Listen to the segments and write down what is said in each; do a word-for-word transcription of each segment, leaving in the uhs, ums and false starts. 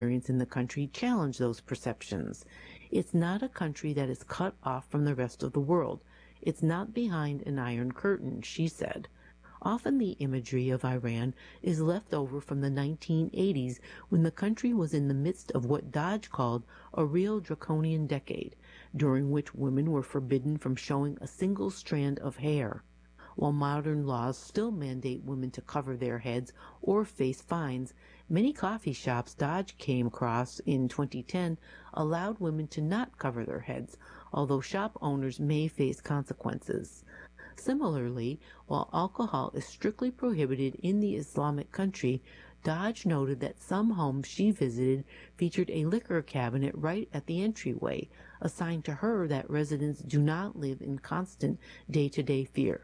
experience in the country challenge those perceptions. It's not a country that is cut off from the rest of the world. It's not behind an iron curtain, she said. Often the imagery of Iran is left over from the nineteen eighties when the country was in the midst of what Dodge called a real draconian decade, during which women were forbidden from showing a single strand of hair. While modern laws still mandate women to cover their heads or face fines, many coffee shops Dodge came across in twenty ten allowed women to not cover their heads, although shop owners may face consequences. Similarly, while alcohol is strictly prohibited in the Islamic country, Dodge noted that some homes she visited featured a liquor cabinet right at the entryway, a sign to her that residents do not live in constant day-to-day fear.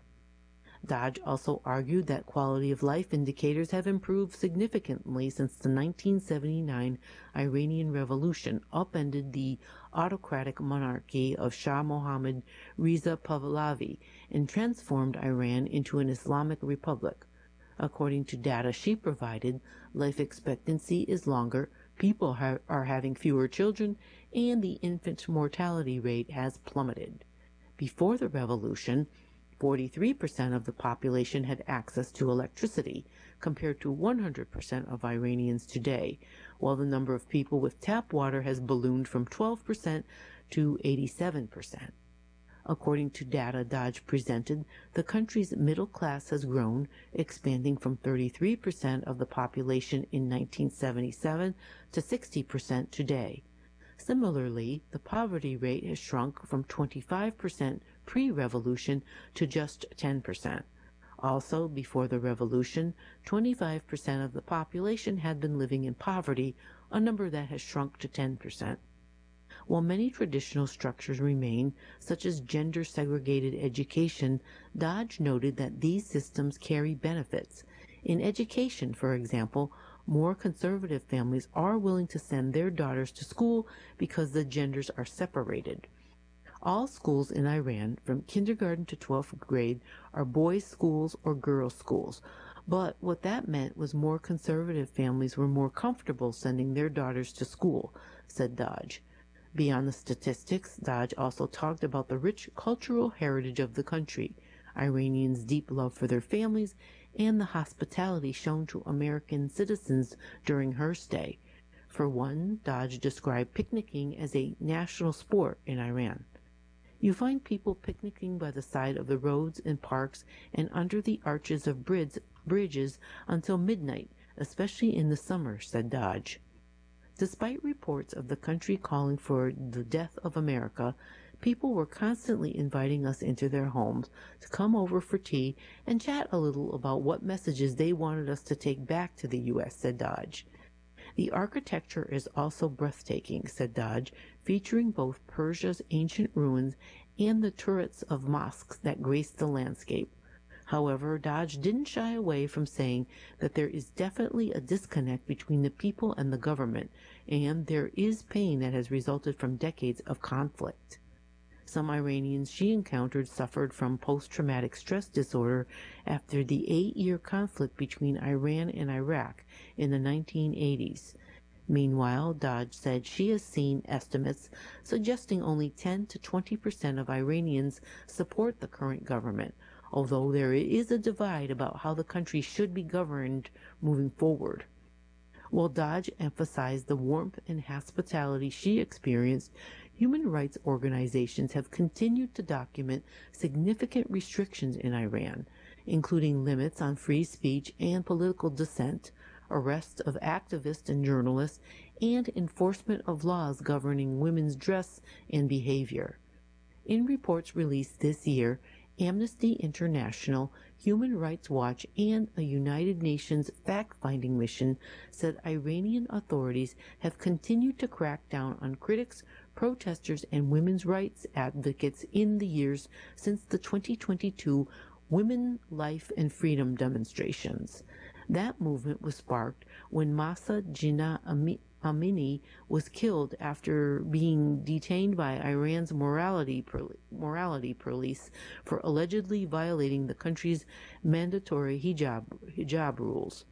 Dodge also argued that quality of life indicators have improved significantly since the nineteen seventy-nine Iranian Revolution upended the autocratic monarchy of Shah Mohammad Reza Pahlavi and transformed Iran into an Islamic republic. According to data she provided, life expectancy is longer, people ha- are having fewer children, and the infant mortality rate has plummeted. Before the revolution, forty-three percent of the population had access to electricity, compared to one hundred percent of Iranians today, while the number of people with tap water has ballooned from twelve percent to eighty-seven percent. According to data Dodge presented, the country's middle class has grown, expanding from thirty-three percent of the population in nineteen seventy-seven to sixty percent today. Similarly, the poverty rate has shrunk from twenty-five percent pre-revolution to just ten percent. Also, before the revolution, twenty-five percent of the population had been living in poverty, a number that has shrunk to ten percent. While many traditional structures remain, such as gender-segregated education, Dodge noted that these systems carry benefits. In education, for example, more conservative families are willing to send their daughters to school because the genders are separated. All schools in Iran, from kindergarten to twelfth grade, are boys' schools or girls' schools. But what that meant was more conservative families were more comfortable sending their daughters to school, said Dodge. Beyond the statistics, Dodge also talked about the rich cultural heritage of the country, Iranians' deep love for their families, and the hospitality shown to American citizens during her stay. For one, Dodge described picnicking as a national sport in Iran. You find people picnicking by the side of the roads and parks and under the arches of bridge, bridges until midnight, especially in the summer, said Dodge. Despite reports of the country calling for the death of America, people were constantly inviting us into their homes to come over for tea and chat a little about what messages they wanted us to take back to the U S, said Dodge. The architecture is also breathtaking, said Dodge, featuring both Persia's ancient ruins and the turrets of mosques that grace the landscape. However, Dodge didn't shy away from saying that there is definitely a disconnect between the people and the government, and there is pain that has resulted from decades of conflict. Some Iranians she encountered suffered from post-traumatic stress disorder after the eight-year conflict between Iran and Iraq in the nineteen eighties. Meanwhile, Dodge said she has seen estimates suggesting only ten to twenty percent of Iranians support the current government, although there is a divide about how the country should be governed moving forward. While Dodge emphasized the warmth and hospitality she experienced, human rights organizations have continued to document significant restrictions in Iran, including limits on free speech and political dissent, arrests of activists and journalists, and enforcement of laws governing women's dress and behavior. In reports released this year, Amnesty International, Human Rights Watch, and a United Nations fact-finding mission said Iranian authorities have continued to crack down on critics, protesters, and women's rights advocates in the years since the twenty twenty-two Women, Life, and Freedom demonstrations. That movement was sparked when Mahsa Jina Amini was killed after being detained by Iran's morality, morality police for allegedly violating the country's mandatory hijab, hijab rules.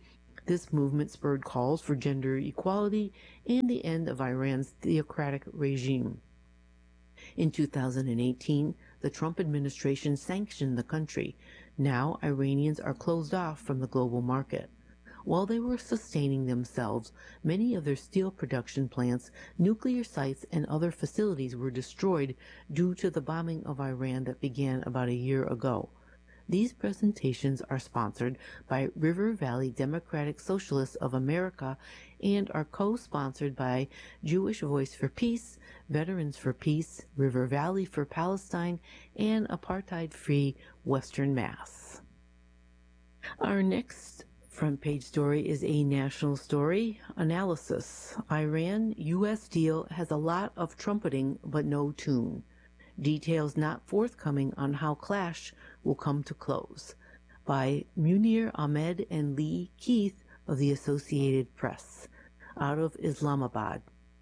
This movement spurred calls for gender equality and the end of Iran's theocratic regime. In two thousand eighteen, the Trump administration sanctioned the country. Now, Iranians are closed off from the global market. While they were sustaining themselves, many of their steel production plants, nuclear sites, and other facilities were destroyed due to the bombing of Iran that began about a year ago. These presentations are sponsored by River Valley Democratic Socialists of America and are co-sponsored by Jewish Voice for Peace, Veterans for Peace, River Valley for Palestine, and Apartheid-Free Western Mass. Our next front page story is a national story. Analysis. Iran U S deal has a lot of trumpeting but no tune. Details not forthcoming on how clash will come to close. By Munir Ahmed and Lee Keith of the Associated Press, out of Islamabad.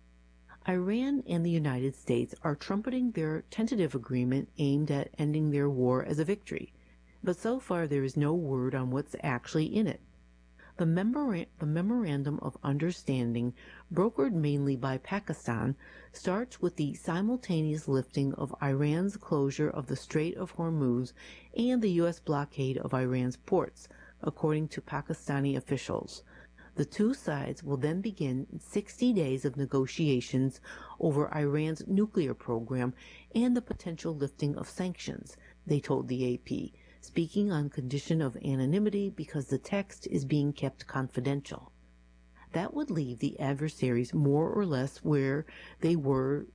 Iran and the United States are trumpeting their tentative agreement aimed at ending their war as a victory, but so far there is no word on what's actually in it. The, memora- the Memorandum of Understanding, brokered mainly by Pakistan, starts with the simultaneous lifting of Iran's closure of the Strait of Hormuz and the U S blockade of Iran's ports, according to Pakistani officials. The two sides will then begin sixty days of negotiations over Iran's nuclear program and the potential lifting of sanctions, they told the A P, speaking on condition of anonymity because the text is being kept confidential. That would leave the adversaries more or less where they were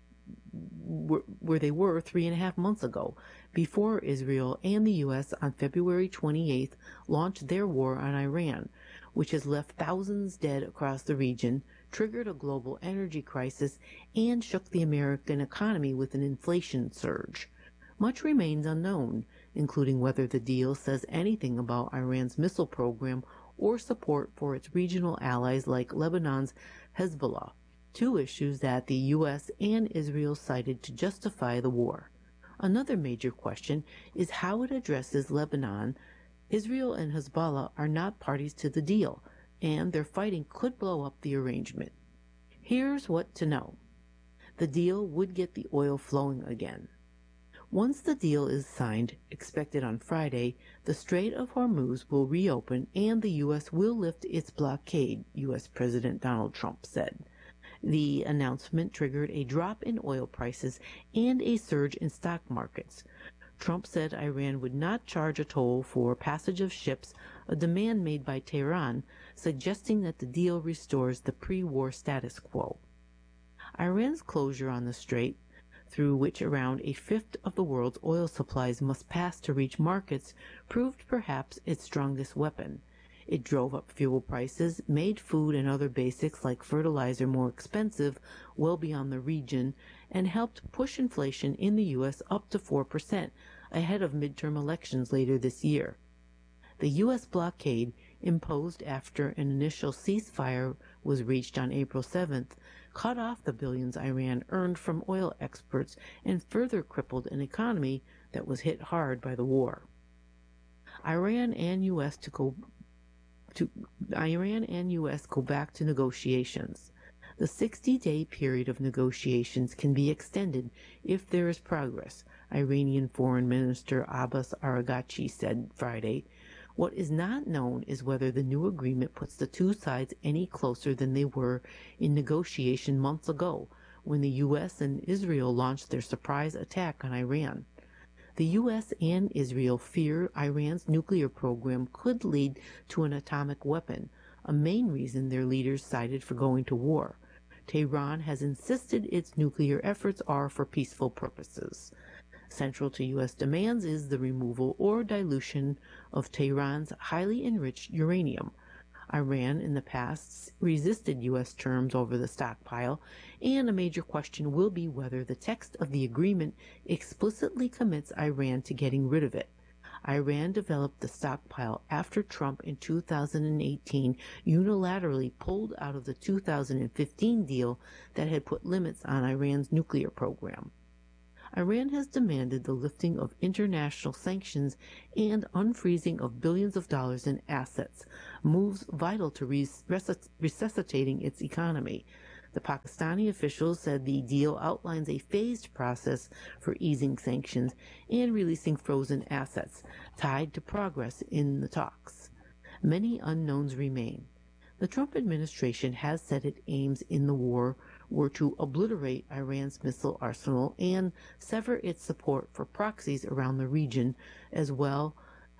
where they were three and a half months ago, before Israel and the U S on February twenty-eighth launched their war on Iran, which has left thousands dead across the region, triggered a global energy crisis, and shook the American economy with an inflation surge. Much remains unknown, including whether the deal says anything about Iran's missile program or support for its regional allies like Lebanon's Hezbollah, two issues that the U S and Israel cited to justify the war. Another major question is how it addresses Lebanon. Israel and Hezbollah are not parties to the deal, and their fighting could blow up the arrangement. Here's what to know. The deal would get the oil flowing again. Once the deal is signed, expected on Friday, the Strait of Hormuz will reopen and the U S will lift its blockade, U S President Donald Trump said. The announcement triggered a drop in oil prices and a surge in stock markets. Trump said Iran would not charge a toll for passage of ships, a demand made by Tehran, suggesting that the deal restores the pre-war status quo. Iran's closure on the strait, through which around a fifth of the world's oil supplies must pass to reach markets, proved perhaps its strongest weapon. It drove up fuel prices, made food and other basics like fertilizer more expensive well beyond the region, and helped push inflation in the U S up to four percent, ahead of midterm elections later this year. The U S blockade, imposed after an initial ceasefire was reached on April seventh, cut off the billions Iran earned from oil exports and further crippled an economy that was hit hard by the war. Iran and U S to go to Iran and U S go back to negotiations. The sixty-day period of negotiations can be extended if there is progress, Iranian Foreign Minister Abbas Araghchi said Friday. What is not known is whether the new agreement puts the two sides any closer than they were in negotiation months ago, when the U S and Israel launched their surprise attack on Iran. The U S and Israel fear Iran's nuclear program could lead to an atomic weapon, a main reason their leaders cited for going to war. Tehran has insisted its nuclear efforts are for peaceful purposes. Central to U S demands is the removal or dilution of Tehran's highly enriched uranium. Iran in the past resisted U S terms over the stockpile, and a major question will be whether the text of the agreement explicitly commits Iran to getting rid of it. Iran developed the stockpile after Trump in two thousand eighteen unilaterally pulled out of the two thousand fifteen deal that had put limits on Iran's nuclear program. Iran has demanded the lifting of international sanctions and unfreezing of billions of dollars in assets, moves vital to res- resuscitating its economy. The Pakistani officials said the deal outlines a phased process for easing sanctions and releasing frozen assets, tied to progress in the talks. Many unknowns remain. The Trump administration has said its aims in the war were to obliterate Iran's missile arsenal and sever its support for proxies around the region, as well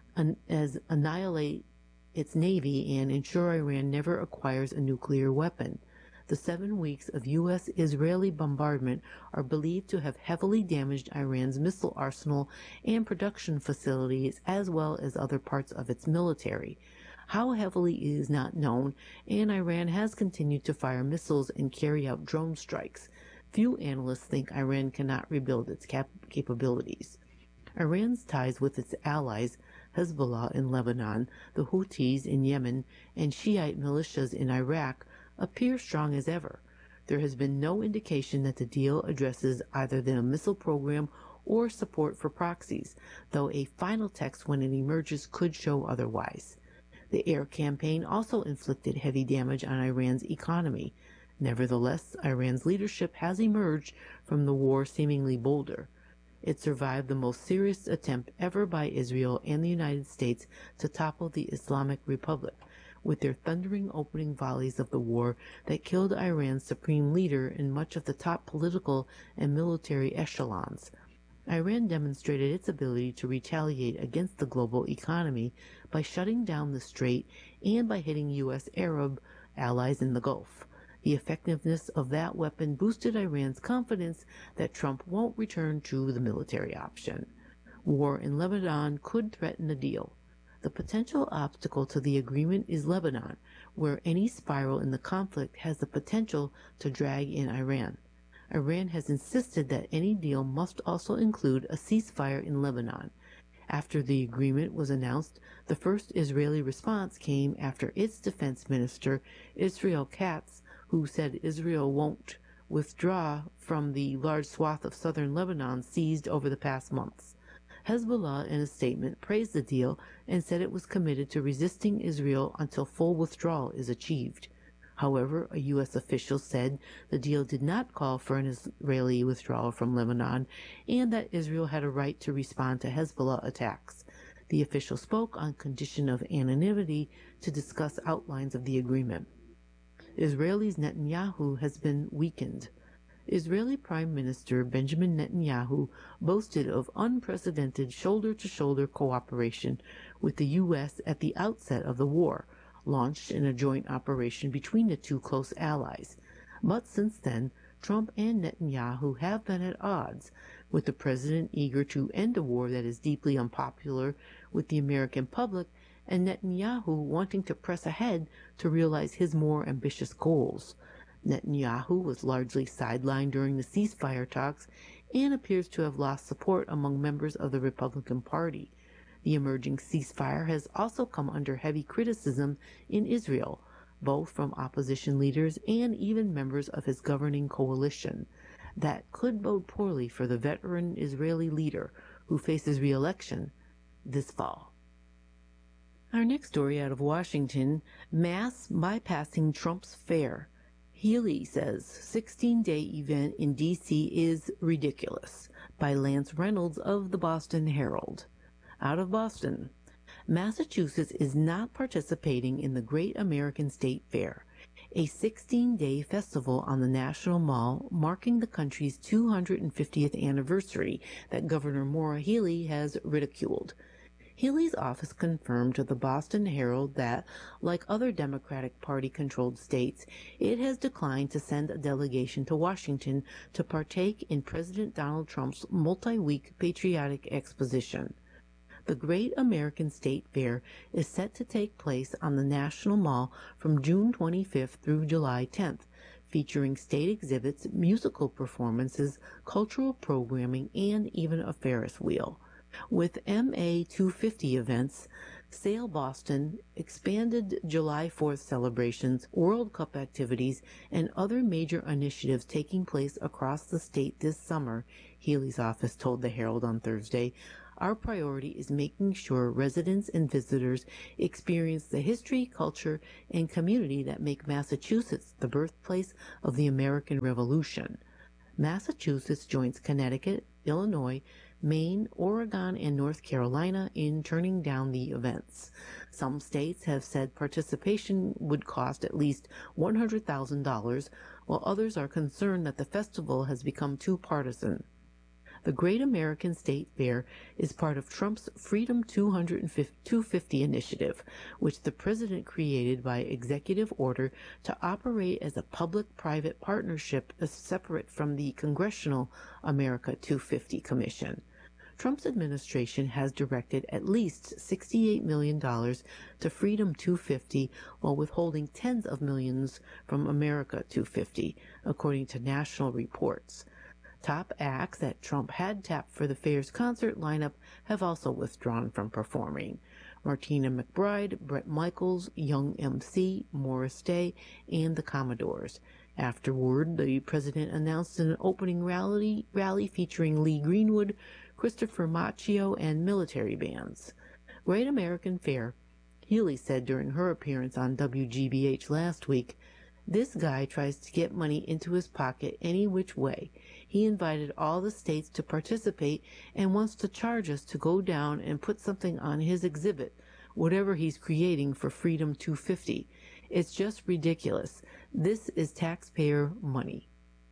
as annihilate its navy and ensure Iran never acquires a nuclear weapon. The seven weeks of U S Israeli bombardment are believed to have heavily damaged Iran's missile arsenal and production facilities, as well as other parts of its military. How heavily is not known, and Iran has continued to fire missiles and carry out drone strikes. Few analysts think Iran cannot rebuild its cap- capabilities. Iran's ties with its allies, Hezbollah in Lebanon, the Houthis in Yemen, and Shiite militias in Iraq, appear strong as ever. There has been no indication that the deal addresses either the missile program or support for proxies, though a final text when it emerges could show otherwise. The air campaign also inflicted heavy damage on Iran's economy. Nevertheless, Iran's leadership has emerged from the war seemingly bolder. It survived the most serious attempt ever by Israel and the United States to topple the Islamic Republic, with their thundering opening volleys of the war that killed Iran's supreme leader and much of the top political and military echelons. Iran demonstrated its ability to retaliate against the global economy by shutting down the strait and by hitting U S Arab allies in the Gulf. The effectiveness of that weapon boosted Iran's confidence that Trump won't return to the military option. War in Lebanon could threaten the deal. The potential obstacle to the agreement is Lebanon, where any spiral in the conflict has the potential to drag in Iran. Iran has insisted that any deal must also include a ceasefire in Lebanon. After the agreement was announced, the first Israeli response came after its defense minister, Israel Katz, who said Israel won't withdraw from the large swath of southern Lebanon seized over the past months. Hezbollah, in a statement, praised the deal and said it was committed to resisting Israel until full withdrawal is achieved. However, a U S official said the deal did not call for an Israeli withdrawal from Lebanon and that Israel had a right to respond to Hezbollah attacks. The official spoke on condition of anonymity to discuss outlines of the agreement. Israel's Netanyahu has been weakened. Israeli Prime Minister Benjamin Netanyahu boasted of unprecedented shoulder-to-shoulder cooperation with the U S at the outset of the war, launched in a joint operation between the two close allies. But since then, Trump and Netanyahu have been at odds, with the president eager to end a war that is deeply unpopular with the American public, and Netanyahu wanting to press ahead to realize his more ambitious goals. Netanyahu was largely sidelined during the ceasefire talks and appears to have lost support among members of the Republican Party. The emerging ceasefire has also come under heavy criticism in Israel, both from opposition leaders and even members of his governing coalition. That could bode poorly for the veteran Israeli leader who faces re-election this fall. Our next story out of Washington, mass bypassing Trump's fair. Healy says sixteen-day event in D C is ridiculous, by Lance Reynolds of the Boston Herald. Out of Boston, Massachusetts is not participating in the Great American State Fair, a sixteen-day festival on the National Mall marking the country's two hundred fiftieth anniversary that Governor Maura Healey has ridiculed. Healey's office confirmed to the Boston Herald that, like other Democratic Party-controlled states, it has declined to send a delegation to Washington to partake in President Donald Trump's multi-week patriotic exposition. The Great American State Fair is set to take place on the National Mall from June twenty-fifth through July tenth, featuring state exhibits, musical performances, cultural programming, and even a Ferris wheel. With M A two fifty events, Sail Boston expanded July fourth celebrations, World Cup activities, and other major initiatives taking place across the state this summer, Healy's office told the Herald on Thursday. Our priority is making sure residents and visitors experience the history, culture, and community that make Massachusetts the birthplace of the American Revolution. Massachusetts joins Connecticut, Illinois, Maine, Oregon, and North Carolina in turning down the events. Some states have said participation would cost at least one hundred thousand dollars, while others are concerned that the festival has become too partisan. The Great American State Fair is part of Trump's Freedom two fifty initiative, which the president created by executive order to operate as a public-private partnership separate from the Congressional America two fifty Commission. Trump's administration has directed at least sixty-eight million dollars to Freedom two fifty while withholding tens of millions from America two fifty, according to national reports. Top acts that Trump had tapped for the fair's concert lineup have also withdrawn from performing. Martina McBride, Bret Michaels, Young M C, Morris Day, and the Commodores. Afterward, the president announced an opening rally, rally featuring Lee Greenwood, Christopher Macchio, and military bands. Great American Fair, Healy said during her appearance on W G B H last week. This guy tries to get money into his pocket any which way. He invited all the states to participate and wants to charge us to go down and put something on his exhibit, whatever he's creating for Freedom two fifty. It's just ridiculous. This is taxpayer money.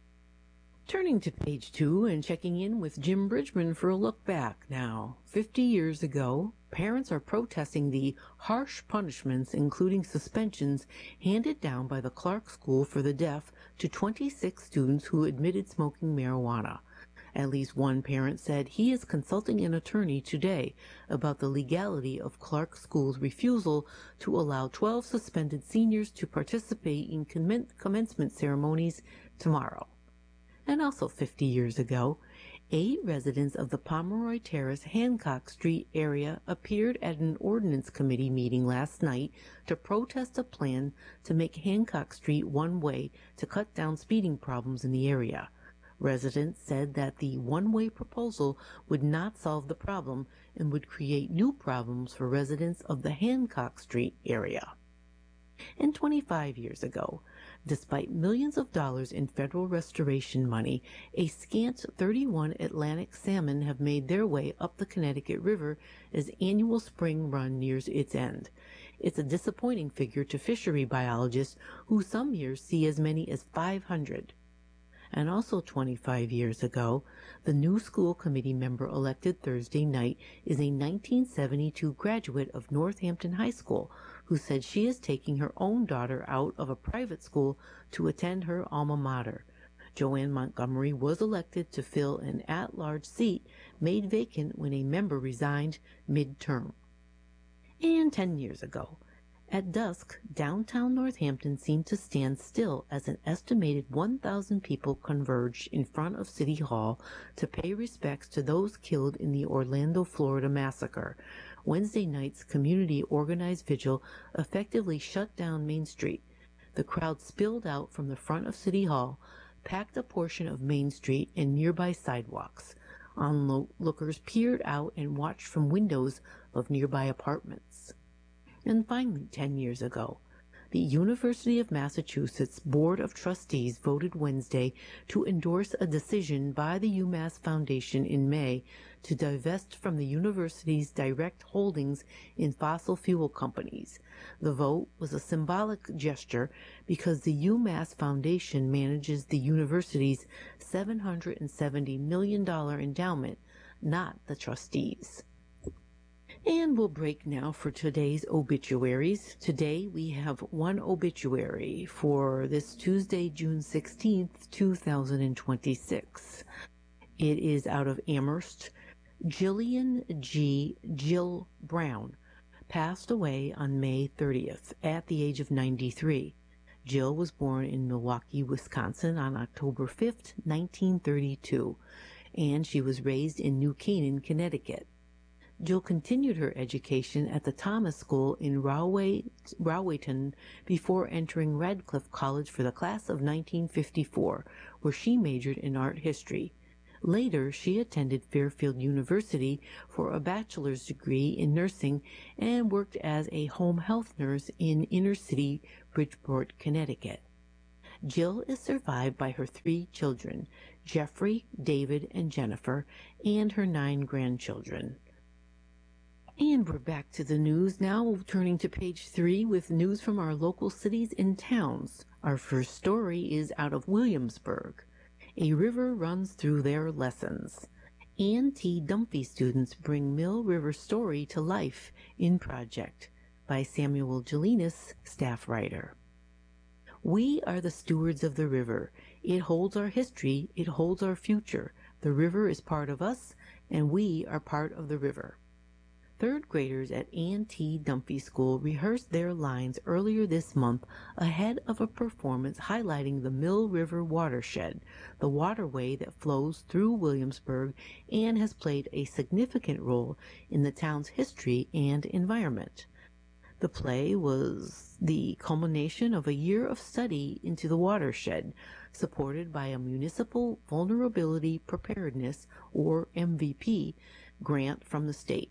Turning to page two and checking in with Jim Bridgman for a look back now. Fifty years ago, parents are protesting the harsh punishments, including suspensions, handed down by the Clark School for the Deaf to twenty-six students who admitted smoking marijuana. At least one parent said he is consulting an attorney today about the legality of Clark School's refusal to allow twelve suspended seniors to participate in commen- commencement ceremonies tomorrow. And also fifty years ago, eight residents of the Pomeroy Terrace, Hancock Street area appeared at an ordinance committee meeting last night to protest a plan to make Hancock Street one-way to cut down speeding problems in the area. Residents said that the one-way proposal would not solve the problem and would create new problems for residents of the Hancock Street area. And twenty-five years ago, despite millions of dollars in federal restoration money, a scant thirty-one Atlantic salmon have made their way up the Connecticut River as annual spring run nears its end. It's a disappointing figure to fishery biologists who some years see as many as five hundred. And also twenty-five years ago, the new school committee member elected Thursday night is a nineteen seventy-two graduate of Northampton High School who said she is taking her own daughter out of a private school to attend her alma mater. Joanne Montgomery was elected to fill an at-large seat made vacant when a member resigned mid-term. And ten years ago, at dusk, downtown Northampton seemed to stand still as an estimated one thousand people converged in front of City Hall to pay respects to those killed in the Orlando, Florida massacre. Wednesday night's community-organized vigil effectively shut down Main Street. The crowd spilled out from the front of City Hall, packed a portion of Main Street and nearby sidewalks. Onlookers peered out and watched from windows of nearby apartments. And finally, ten years ago, the University of Massachusetts Board of Trustees voted Wednesday to endorse a decision by the UMass Foundation in May to divest from the university's direct holdings in fossil fuel companies. The vote was a symbolic gesture because the UMass Foundation manages the university's seven hundred seventy million dollars endowment, not the trustees. And we'll break now for today's obituaries. Today we have one obituary for this Tuesday, June sixteenth, two thousand twenty-six. It is out of Amherst. Jillian G. Jill Brown passed away on May thirtieth at the age of ninety-three. Jill was born in Milwaukee, Wisconsin on October fifth, nineteen thirty-two, and she was raised in New Canaan, Connecticut. Jill continued her education at the Thomas School in Roway, Rowayton before entering Radcliffe College for the class of nineteen fifty-four, where she majored in art history. Later, she attended Fairfield University for a bachelor's degree in nursing and worked as a home health nurse in inner-city Bridgeport, Connecticut. Jill is survived by her three children, Jeffrey, David, and Jennifer, and her nine grandchildren. And we're back to the news now, turning to page three with news from our local cities and towns. Our first story is out of Williamsburg. A river runs through their lessons. Ann T. Dunphy students bring Mill River story to life in project by Samuel Gelinas, staff writer. We are the stewards of the river. It holds our history. It holds our future. The river is part of us, and we are part of the river. Third graders at Ann T. Dunphy School rehearsed their lines earlier this month ahead of a performance highlighting the Mill River watershed, the waterway that flows through Williamsburg and has played a significant role in the town's history and environment. The play was the culmination of a year of study into the watershed, supported by a Municipal Vulnerability Preparedness, or M V P, grant from the state.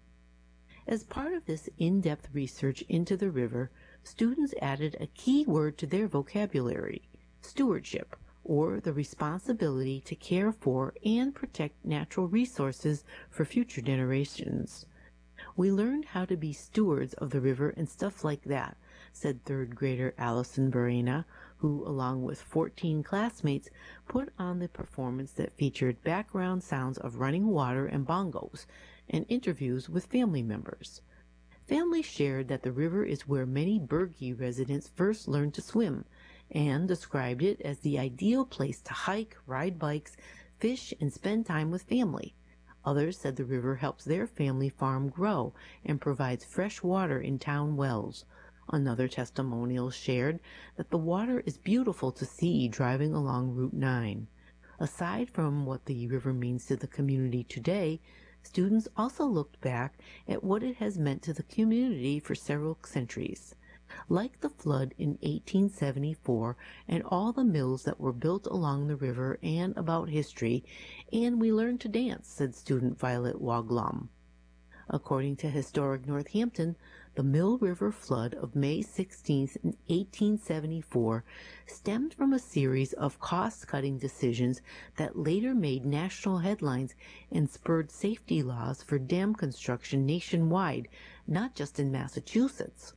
As part of this in-depth research into the river, students added a key word to their vocabulary, stewardship, or the responsibility to care for and protect natural resources for future generations. We learned how to be stewards of the river and stuff like that, said third grader Allison Barina, who, along with fourteen classmates, put on the performance that featured background sounds of running water and bongos, and interviews with family members. Families shared that the river is where many Berge residents first learned to swim, and described it as the ideal place to hike, ride bikes, fish, and spend time with family. Others said the river helps their family farm grow and provides fresh water in town wells. Another testimonial shared that the water is beautiful to see driving along Route nine. Aside from what the river means to the community today, students also looked back at what it has meant to the community for several centuries. Like the flood in eighteen seventy-four and all the mills that were built along the river and about history, and we learned to dance, said student Violet Waglom. According to Historic Northampton, the Mill River flood of May sixteenth, eighteen seventy-four stemmed from a series of cost-cutting decisions that later made national headlines and spurred safety laws for dam construction nationwide, not just in Massachusetts.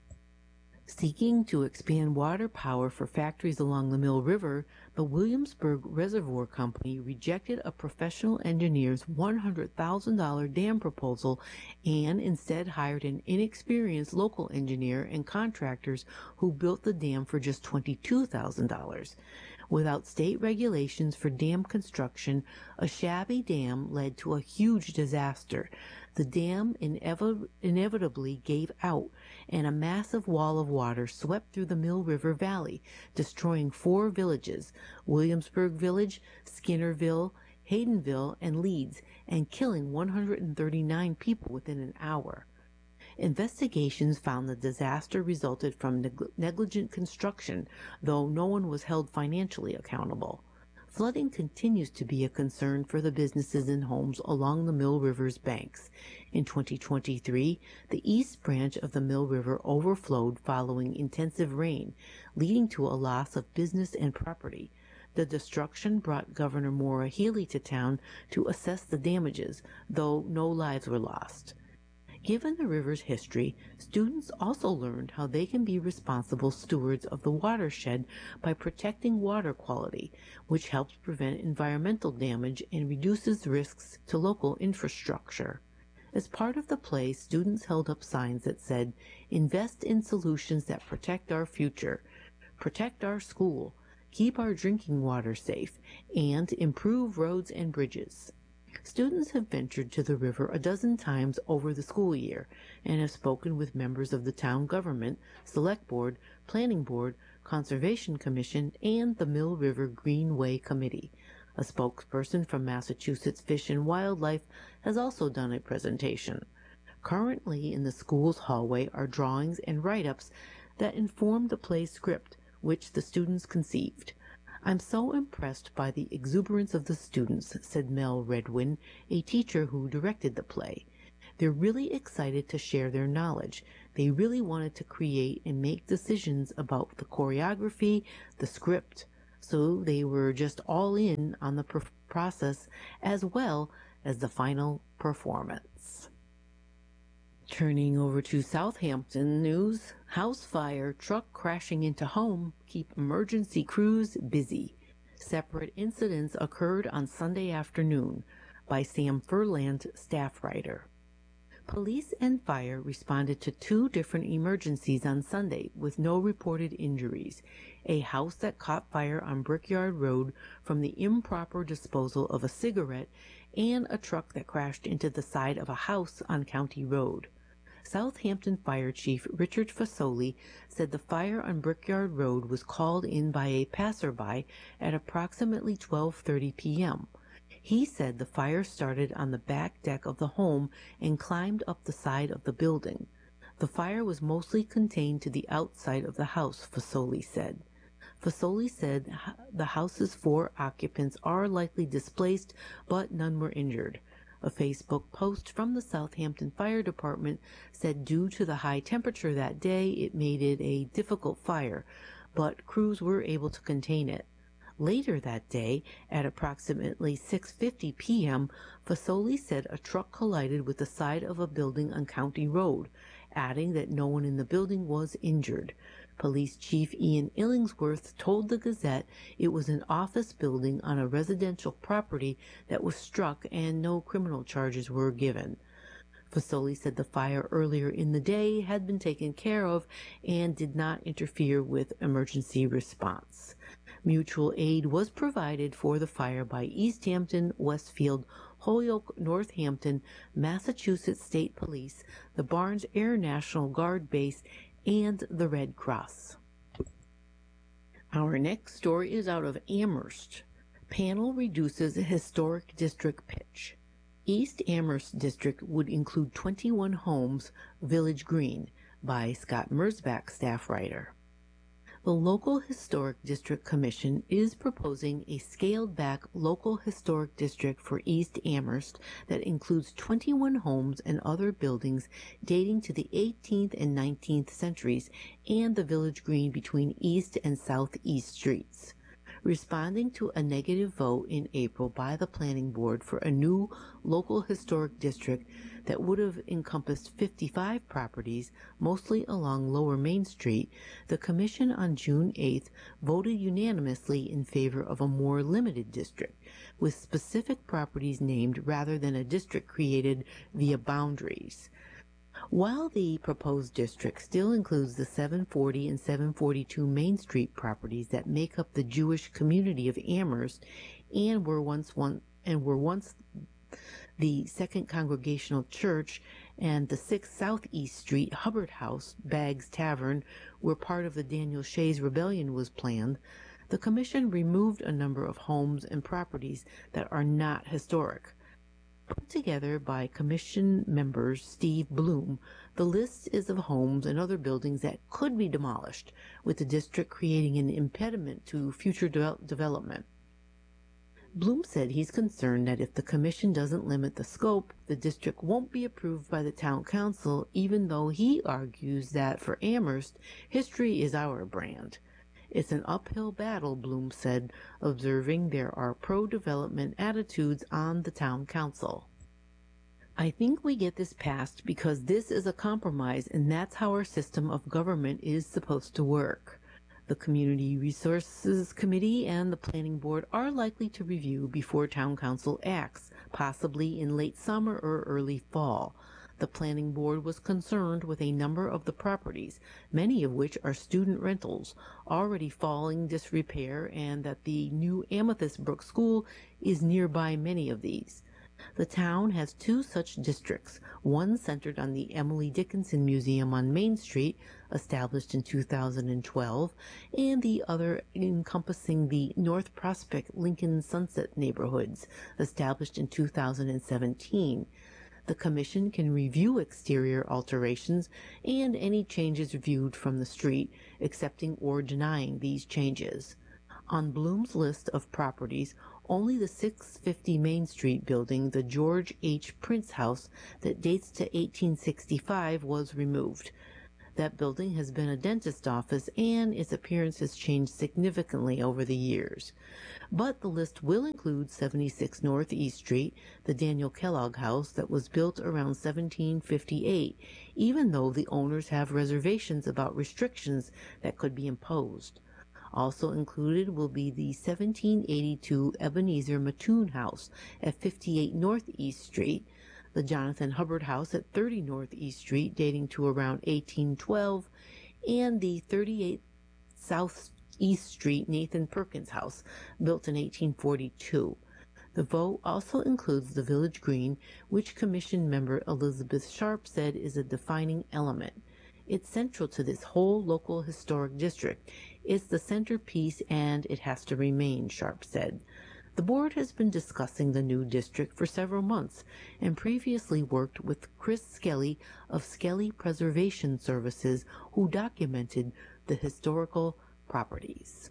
Seeking to expand water power for factories along the Mill River, the Williamsburg Reservoir Company rejected a professional engineer's one hundred thousand dollars dam proposal and instead hired an inexperienced local engineer and contractors who built the dam for just twenty-two thousand dollars. Without state regulations for dam construction, a shabby dam led to a huge disaster. The dam inev- inevitably gave out, and a massive wall of water swept through the Mill River Valley, destroying four villages, Williamsburg Village, Skinnerville, Haydenville, and Leeds, and killing one hundred thirty-nine people within an hour. Investigations found the disaster resulted from neg- negligent construction, though no one was held financially accountable. Flooding continues to be a concern for the businesses and homes along the Mill River's banks. In twenty twenty-three, the east branch of the Mill River overflowed following intensive rain, leading to a loss of business and property. The destruction brought Governor Maura Healey to town to assess the damages, though no lives were lost. Given the river's history, students also learned how they can be responsible stewards of the watershed by protecting water quality, which helps prevent environmental damage and reduces risks to local infrastructure. As part of the play, students held up signs that said, "Invest in solutions that protect our future," "Protect our school," "Keep our drinking water safe," and "Improve roads and bridges." Students have ventured to the river a dozen times over the school year and have spoken with members of the town government, select board, planning board, conservation commission, and the Mill River Greenway Committee. A spokesperson from Massachusetts Fish and Wildlife has also done a presentation. Currently in the school's hallway are drawings and write-ups that inform the play's script, which the students conceived. I'm so impressed by the exuberance of the students, said Mel Redwin, a teacher who directed the play. They're really excited to share their knowledge. They really wanted to create and make decisions about the choreography, the script, so they were just all in on the pr- process as well as the final performance. Turning over to Southampton news, house fire, truck crashing into home, keep emergency crews busy. Separate incidents occurred on Sunday afternoon by Sam Furland, staff writer. Police and fire responded to two different emergencies on Sunday with no reported injuries. A house that caught fire on Brickyard Road from the improper disposal of a cigarette and a truck that crashed into the side of a house on County Road. Southampton Fire Chief Richard Fasoli said the fire on Brickyard Road was called in by a passerby at approximately twelve thirty p.m. He said the fire started on the back deck of the home and climbed up the side of the building. The fire was mostly contained to the outside of the house, Fasoli said. Fasoli said the house's four occupants are likely displaced, but none were injured. A Facebook post from the Southampton Fire Department said due to the high temperature that day, it made it a difficult fire, but crews were able to contain it. Later that day, at approximately six fifty p.m., Fasoli said a truck collided with the side of a building on County Road, adding that no one in the building was injured. Police Chief Ian Illingsworth told the Gazette it was an office building on a residential property that was struck and no criminal charges were given. Fasoli said the fire earlier in the day had been taken care of and did not interfere with emergency response. Mutual aid was provided for the fire by East Hampton, Westfield, Holyoke, Northampton, Massachusetts State Police, the Barnes Air National Guard Base, and the Red Cross. Our next story is out of Amherst. Panel reduces historic district pitch. East Amherst District would include twenty-one homes, Village Green, by Scott Merzbach, staff writer. The Local Historic District Commission is proposing a scaled-back local historic district for East Amherst that includes twenty-one homes and other buildings dating to the eighteenth and nineteenth centuries and the Village Green between East and Southeast Streets. Responding to a negative vote in April by the Planning Board for a new local historic district that would have encompassed fifty-five properties, mostly along Lower Main Street, the Commission on June eighth voted unanimously in favor of a more limited district, with specific properties named rather than a district created via boundaries. While the proposed district still includes the seven forty and seven forty-two Main Street properties that make up the Jewish community of Amherst and were once one and were once the Second Congregational Church and the six Southeast Street Hubbard House, Baggs Tavern, where part of the Daniel Shays Rebellion was planned, the Commission removed a number of homes and properties that are not historic. Put together by Commission members Steve Bloom, the list is of homes and other buildings that could be demolished, with the district creating an impediment to future de- development. Bloom said he's concerned that if the Commission doesn't limit the scope, the district won't be approved by the Town Council, even though he argues that for Amherst, history is our brand. It's an uphill battle, Bloom said, observing there are pro-development attitudes on the Town Council. I think we get this passed because this is a compromise and that's how our system of government is supposed to work. The Community Resources Committee and the Planning Board are likely to review before Town Council acts, possibly in late summer or early fall. The Planning Board was concerned with a number of the properties, many of which are student rentals, already falling disrepair, and that the new Amethyst Brook School is nearby many of these. The town has two such districts, one centered on the Emily Dickinson Museum on Main Street, established in two thousand twelve, and the other encompassing the North Prospect Lincoln Sunset neighborhoods, established in two thousand seventeen. The Commission can review exterior alterations and any changes viewed from the street, accepting or denying these changes. On Bloom's list of properties, only the six fifty Main Street building, the George H. Prince House, that dates to eighteen sixty-five, was removed. That building has been a dentist office, and its appearance has changed significantly over the years. But the list will include seventy-six North East Street, the Daniel Kellogg House that was built around seventeen fifty-eight, even though the owners have reservations about restrictions that could be imposed. Also included will be the seventeen eighty-two Ebenezer Mattoon House at fifty-eight North East Street, the Jonathan Hubbard House at thirty North East Street dating to around eighteen twelve, and the thirty-eight South East Street Nathan Perkins House, built in eighteen forty-two. The vote also includes the Village Green, which Commission member Elizabeth Sharp said is a defining element. It's central to this whole local historic district. It's the centerpiece and it has to remain, Sharp said. The board has been discussing the new district for several months and previously worked with Chris Skelly of Skelly Preservation Services, who documented the historical properties.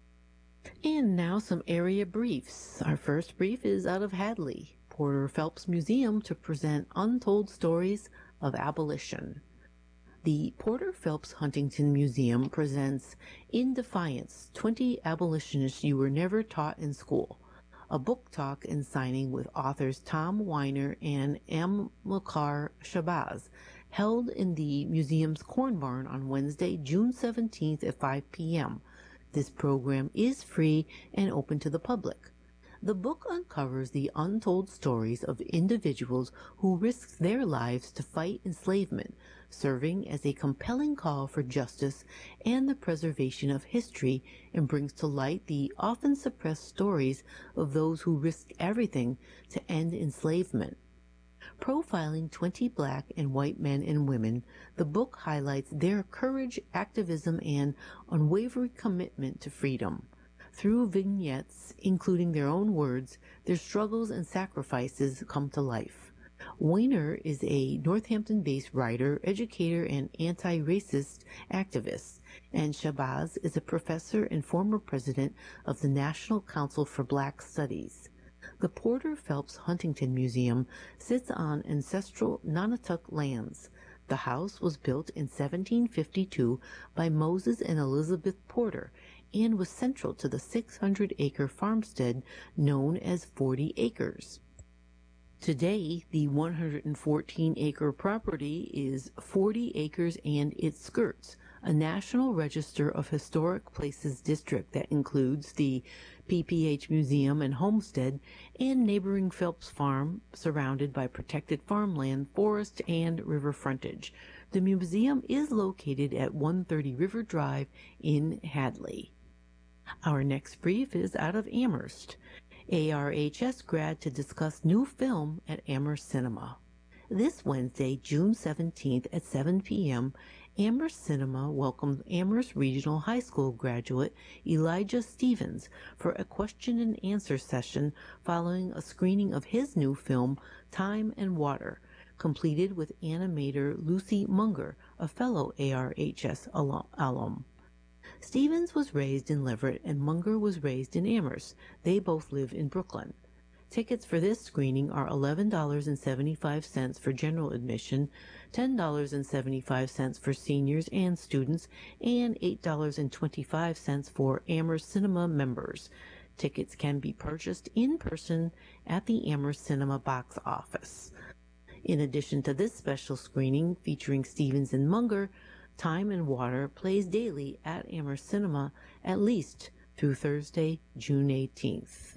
And now some area briefs. Our first brief is out of Hadley, Porter Phelps Museum to present Untold Stories of Abolition. The Porter Phelps Huntington Museum presents In Defiance, twenty Abolitionists You Were Never Taught in School, a book talk and signing with authors Tom Weiner and Amilcar Shabazz, held in the museum's Corn Barn on Wednesday, June seventeenth at five p m This program is free and open to the public. The book uncovers the untold stories of individuals who risked their lives to fight enslavement, serving as a compelling call for justice and the preservation of history, and brings to light the often suppressed stories of those who risked everything to end enslavement. Profiling twenty black and white men and women, the book highlights their courage, activism, and unwavering commitment to freedom. Through vignettes, including their own words, their struggles and sacrifices come to life. Weiner is a Northampton-based writer, educator, and anti-racist activist, and Shabazz is a professor and former president of the National Council for Black Studies. The Porter Phelps Huntington Museum sits on ancestral Nonotuck lands. The house was built in seventeen fifty-two by Moses and Elizabeth Porter and was central to the six hundred acre farmstead known as Forty Acres. Today, the one hundred fourteen acre property is Forty Acres and its skirts, a National Register of Historic Places district that includes the P P H Museum and Homestead and neighboring Phelps Farm, surrounded by protected farmland, forest, and river frontage. The museum is located at one thirty River Drive in Hadley. Our next brief is out of Amherst. A R H S grad to discuss new film at Amherst Cinema. This Wednesday, June seventeenth at seven p m, Amherst Cinema welcomes Amherst Regional High School graduate Elijah Stevens for a question and answer session following a screening of his new film, Time and Water, completed with animator Lucy Munger, a fellow A R H S alum. Stevens was raised in Leverett and Munger was raised in Amherst. They both live in Brooklyn. Tickets for this screening are eleven dollars and seventy-five cents for general admission, ten dollars and seventy-five cents for seniors and students, and eight dollars and twenty-five cents for Amherst Cinema members. Tickets can be purchased in person at the Amherst Cinema box office. In addition to this special screening featuring Stevens and Munger, Time and Water plays daily at Amherst Cinema at least through Thursday, June eighteenth.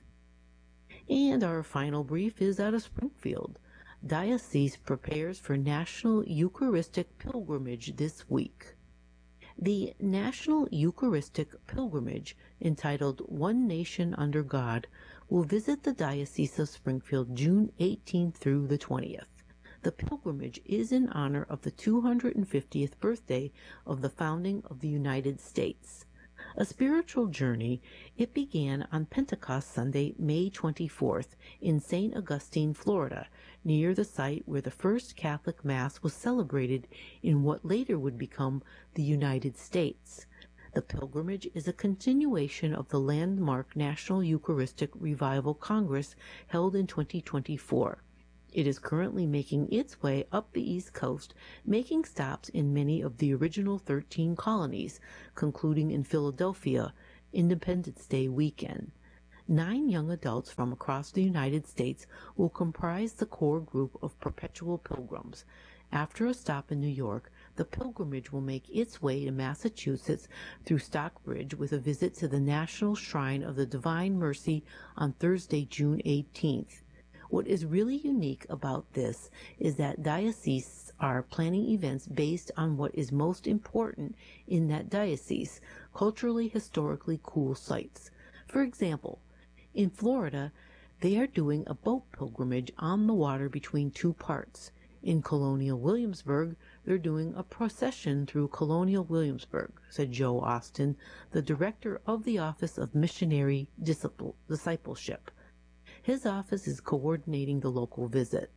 And our final brief is out of Springfield. Diocese prepares for National Eucharistic Pilgrimage this week. The National Eucharistic Pilgrimage, entitled One Nation Under God, will visit the Diocese of Springfield June eighteenth through the twentieth. The pilgrimage is in honor of the two hundred fiftieth birthday of the founding of the United States. A spiritual journey, it began on Pentecost Sunday, May twenty-fourth, in Saint Augustine, Florida, near the site where the first Catholic Mass was celebrated in what later would become the United States. The pilgrimage is a continuation of the landmark National Eucharistic Revival Congress held in twenty twenty-four. It is currently making its way up the East Coast, making stops in many of the original thirteen colonies, concluding in Philadelphia, Independence Day weekend. Nine young adults from across the United States will comprise the core group of perpetual pilgrims. After a stop in New York, the pilgrimage will make its way to Massachusetts through Stockbridge with a visit to the National Shrine of the Divine Mercy on Thursday, June eighteenth. What is really unique about this is that dioceses are planning events based on what is most important in that diocese, culturally, historically cool sites. For example, in Florida, they are doing a boat pilgrimage on the water between two parts. In Colonial Williamsburg, they're doing a procession through Colonial Williamsburg, said Joe Austin, the director of the Office of Missionary Discipleship. His office is coordinating the local visit.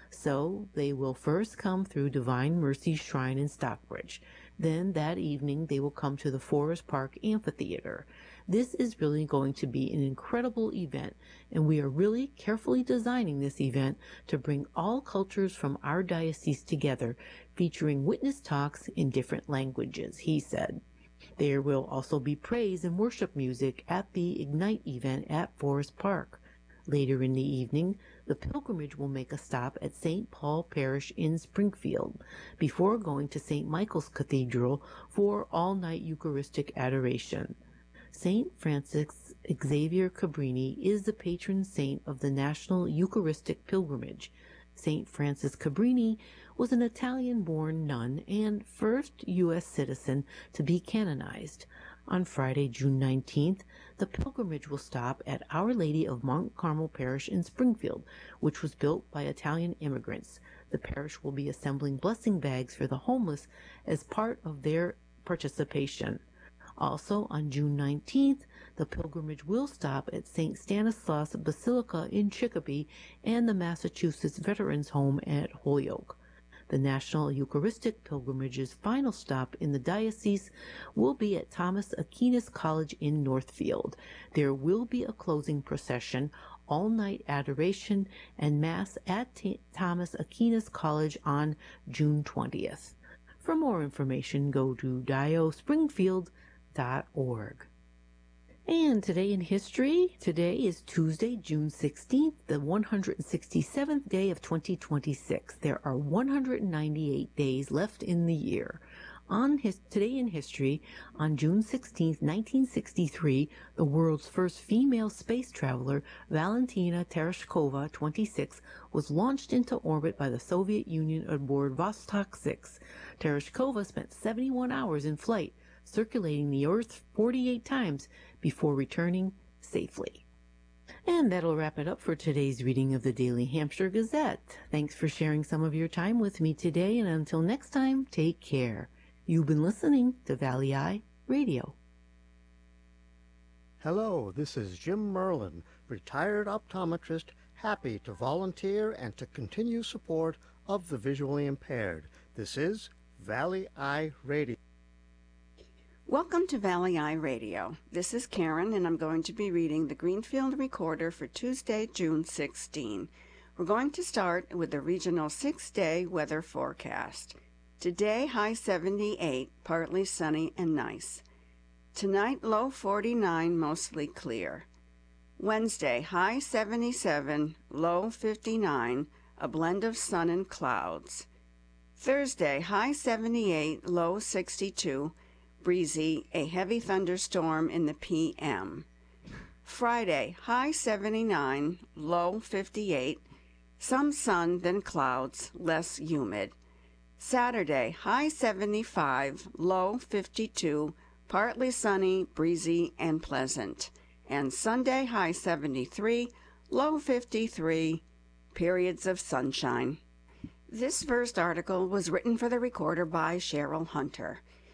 So they will first come through Divine Mercy Shrine in Stockbridge. Then that evening they will come to the Forest Park Amphitheater. This is really going to be an incredible event, and we are really carefully designing this event to bring all cultures from our diocese together, featuring witness talks in different languages, he said. There will also be praise and worship music at the Ignite event at Forest Park. Later in the evening, the pilgrimage will make a stop at Saint Paul Parish in Springfield, before going to Saint Michael's Cathedral for all-night Eucharistic adoration. Saint Francis Xavier Cabrini is the patron saint of the National Eucharistic Pilgrimage. Saint Francis Cabrini was an Italian-born nun and first U S citizen to be canonized. On Friday, June nineteenth, the pilgrimage will stop at Our Lady of Mount Carmel Parish in Springfield, which was built by Italian immigrants. The parish will be assembling blessing bags for the homeless as part of their participation. Also, on June nineteenth, the pilgrimage will stop at Saint Stanislaus Basilica in Chicopee and the Massachusetts Veterans Home at Holyoke. The National Eucharistic Pilgrimage's final stop in the diocese will be at Thomas Aquinas College in Northfield. There will be a closing procession, all-night adoration, and Mass at T- Thomas Aquinas College on June twentieth. For more information, go to dio springfield dot org. And today in history, today is Tuesday, June sixteenth, the one hundred sixty-seventh day of twenty twenty-six. There are one hundred ninety-eight days left in the year. On his, today in history, on June sixteenth, nineteen sixty-three, the world's first female space traveler, Valentina Tereshkova, twenty-six, was launched into orbit by the Soviet Union aboard Vostok six. Tereshkova spent seventy-one hours in flight, circulating the Earth forty-eight times before returning safely. And that'll wrap it up for today's reading of the Daily Hampshire Gazette. Thanks for sharing some of your time with me today, and until next time, take care. You've been listening to Valley Eye Radio. Hello, this is Jim Merlin, retired optometrist, happy to volunteer and to continue support of the visually impaired. This is Valley Eye Radio. Welcome to Valley Eye Radio. This is Karen, and I'm going to be reading the Greenfield Recorder for Tuesday, June sixteenth. We're going to start with the regional six-day weather forecast. Today, high seventy-eight, partly sunny and nice. Tonight, low forty-nine, mostly clear. Wednesday, high seventy-seven, low fifty-nine, a blend of sun and clouds. Thursday, high seventy-eight, low sixty-two, breezy, a heavy thunderstorm in the P M. Friday, high seventy-nine, low fifty-eight, some sun, then clouds, less humid. Saturday, high seventy-five, low fifty-two, partly sunny, breezy, and pleasant. And Sunday, high seventy-three, low fifty-three, periods of sunshine. This first article was written for the Recorder by Cheryl Hunter.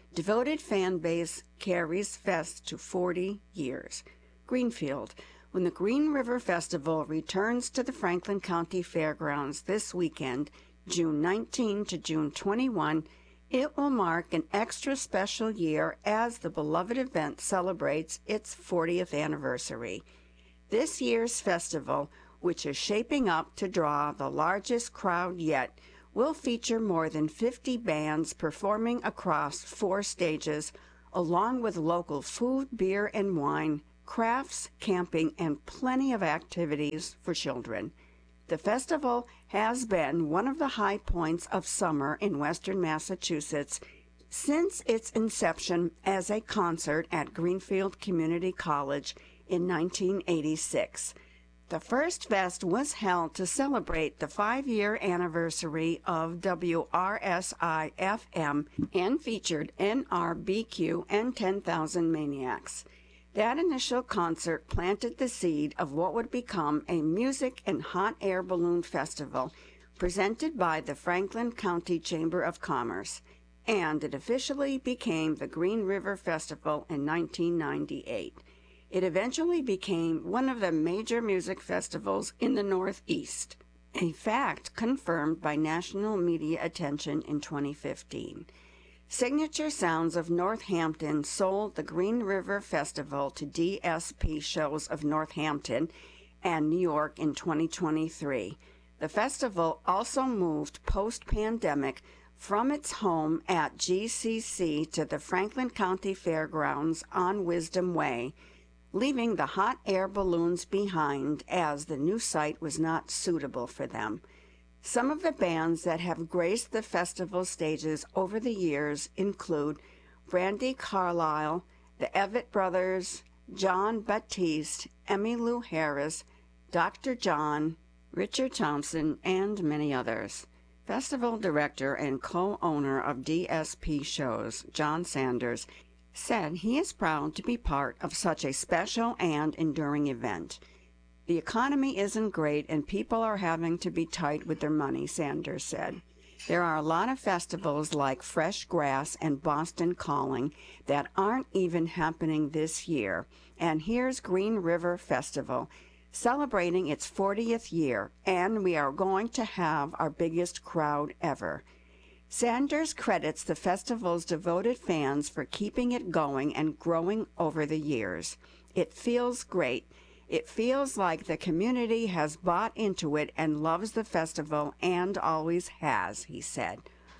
Devoted fan base carries Fest to forty years. Greenfield. When the Green River Festival returns to the Franklin County Fairgrounds this weekend, June nineteenth to June twenty-first, it will mark an extra special year as the beloved event celebrates its fortieth anniversary. This year's festival, which is shaping up to draw the largest crowd yet, will feature more than fifty bands performing across four stages, along with local food, beer, and wine, crafts, camping, and plenty of activities for children. The festival has been one of the high points of summer in western Massachusetts since its inception as a concert at Greenfield Community College in nineteen eighty-six. The first fest was held to celebrate the five-year anniversary of W R S I F M and featured N R B Q and ten thousand Maniacs. That initial concert planted the seed of what would become a music and hot air balloon festival presented by the Franklin County Chamber of Commerce, and it officially became the Green River Festival in nineteen ninety-eight. It eventually became one of the major music festivals in the Northeast, a fact confirmed by national media attention in twenty fifteen. Signature Sounds of Northampton sold the Green River Festival to D S P Shows of Northampton and New York in twenty twenty-three. The festival also moved post-pandemic from its home at G C C to the Franklin County Fairgrounds on Wisdom Way, leaving the hot air balloons behind as the new site was not suitable for them. Some of the bands that have graced the festival stages over the years include Brandi Carlile, the Evett Brothers, Jon Batiste, Emmylou Harris, Doctor John, Richard Thompson, and many others. Festival director and co-owner of D S P Shows, John Sanders, said he is proud to be part of such a special and enduring event. The economy isn't great and people are having to be tight with their money, Sanders said. There are a lot of festivals like Fresh Grass and Boston Calling that aren't even happening this year, and here's Green River Festival, celebrating its fortieth year, and we are going to have our biggest crowd ever. Sanders credits the festival's devoted fans for keeping it going and growing over the years. It feels great. It feels like the community has bought into it and loves the festival and always has, he said.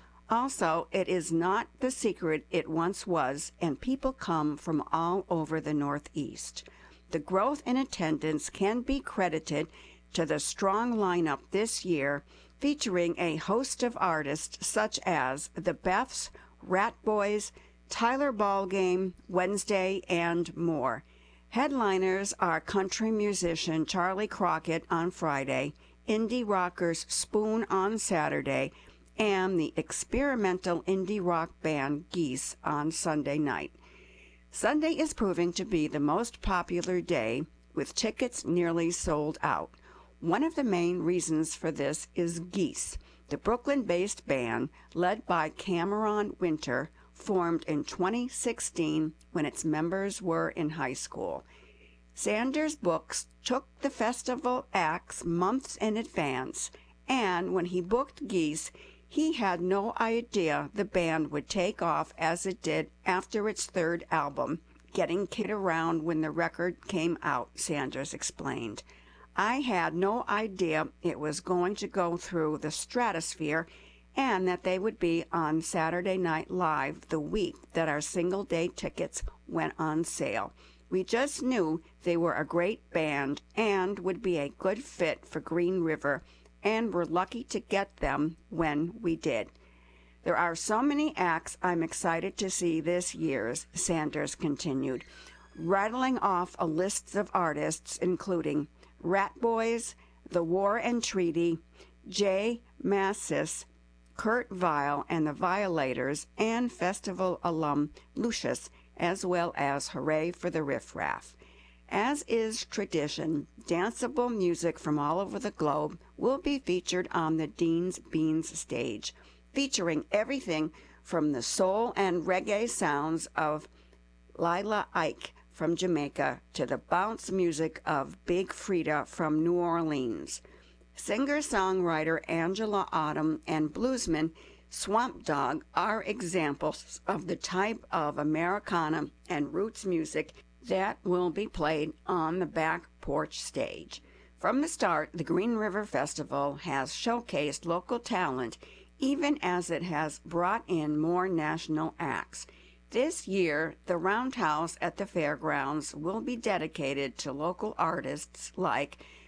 Also, it is not the secret it once was, and people come from all over the Northeast. The growth in attendance can be credited to the strong lineup this year, featuring a host of artists such as The Beths, Rat Boys, Tyler Ballgame, Wednesday, and more. Headliners are country musician Charlie Crockett on Friday, indie rockers Spoon on Saturday, and the experimental indie rock band Geese on Sunday night. Sunday is proving to be the most popular day, with tickets nearly sold out. One of the main reasons for this is Geese, the Brooklyn-based band led by Cameron Winter, formed in twenty sixteen when its members were in high school. Sanders Books took the festival acts months in advance, and when he booked Geese, he had no idea the band would take off as it did after its third album, Getting Kid Around when the record came out, Sanders explained. I had no idea it was going to go through the stratosphere and that they would be on Saturday Night Live the week that our single-day tickets went on sale. We just knew they were a great band and would be a good fit for Green River, and were lucky to get them when we did. There are so many acts I'm excited to see this year, Sanders continued, rattling off a list of artists including Rat Boys, The War and Treaty, Jay Mascis, Kurt Vile and the Violators, and festival alum Lucius, as well as Hooray for the Riff Raff. As is tradition, danceable music from all over the globe will be featured on the Dean's Beans stage, featuring everything from the soul and reggae sounds of Lila Ike from Jamaica to the bounce music of Big Frida from New Orleans. Singer-songwriter Angela Autumn and bluesman Swamp Dogg are examples of the type of Americana and roots music that will be played on the back porch stage. From the start, the Green River Festival has showcased local talent, even as it has brought in more national acts. This year, the Roundhouse at the fairgrounds will be dedicated to local artists like